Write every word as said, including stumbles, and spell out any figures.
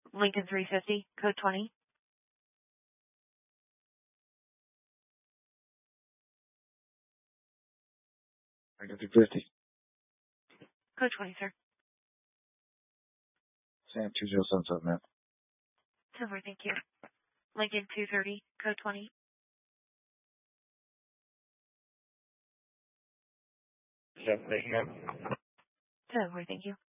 Lincoln three fifty, code twenty. Lincoln three fifty. Code twenty, sir. Sam two zero seven seven, man. Silver, thank you. Lincoln two thirty, code twenty. Seven, thank you, ma'am. Silver, thank you.